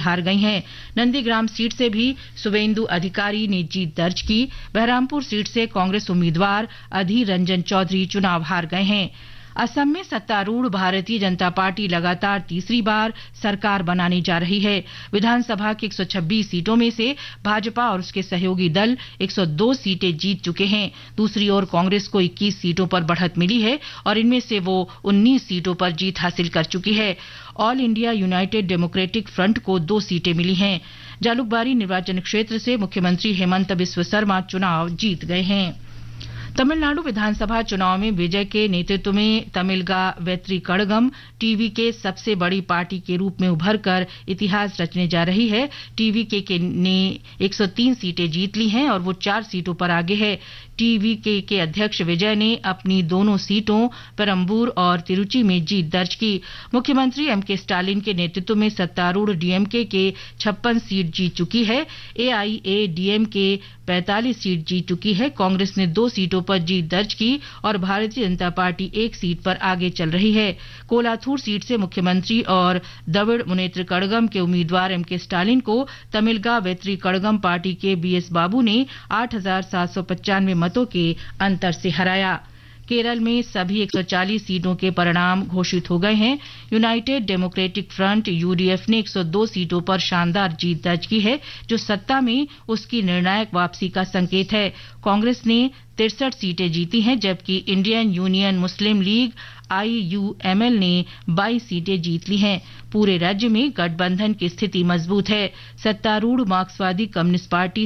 हार गई हैं। नंदीग्राम सीट से भी शुभेंदु अधिकारी ने जीत दर्ज की। बहरामपुर सीट से कांग्रेस उम्मीदवार अधीर रंजन चौधरी चुनाव हार गए हैं। असम में सत्तारूढ़ भारतीय जनता पार्टी लगातार तीसरी बार सरकार बनाने जा रही है। विधानसभा की 126 सीटों में से भाजपा और उसके सहयोगी दल 102 सीटें जीत चुके हैं। दूसरी ओर कांग्रेस को 21 सीटों पर बढ़त मिली है और इनमें से वो 19 सीटों पर जीत हासिल कर चुकी है। All India United democratic front को 2 सीटें मिली हैं। जालुकबारी निर्वाचन क्षेत्र से मुख्यमंत्री हेमंत बिस्व शर्मा चुनाव जीत गए हैं। तमिलनाडु विधानसभा चुनाव में विजय के नेतृत्व में तमिलगा वेत्री कड़गम टीवी के सबसे बड़ी पार्टी के रूप में उभर कर इतिहास रचने जा रही है। टीवीके ने 103 सीटें जीत ली हैं और वो 4 सीटों पर आगे है। टीवीके के अध्यक्ष विजय ने अपनी दोनों सीटों पेरम्बूर और तिरुचि में जीत दर्ज की। मुख्यमंत्री एमके स्टालिन के नेतृत्व में सत्तारूढ़ डीएमके के 56 सीट जीत चुकी है। एआईएडीएमके 45 सीट जीत चुकी है। कांग्रेस ने 2 सीटों पर जीत दर्ज की और भारतीय जनता पार्टी 1 सीट पर आगे चल रही है। कोलाथूर सीट से मुख्यमंत्री और द्रविड़ मुनेत्र कड़गम के उम्मीदवार एमके स्टालिन को तमिलगा वेत्री कड़गम पार्टी के बीएस बाबू ने 8,795 मतों के अंतर से हराया। केरल में सभी 140 सीटों के परिणाम घोषित हो गए हैं। यूनाइटेड डेमोक्रेटिक फ्रंट यूडीएफ ने 102 सीटों पर शानदार जीत दर्ज की है, जो सत्ता में उसकी निर्णायक वापसी का संकेत है। कांग्रेस ने 63 सीटें जीती हैं, जबकि इंडियन यूनियन मुस्लिम लीग आईयूएमएल ने 22 सीटें जीत ली हैं। पूरे राज्य में गठबंधन की स्थिति मजबूत है। सत्तारूढ़ मार्क्सवादी कम्युनिस्ट पार्टी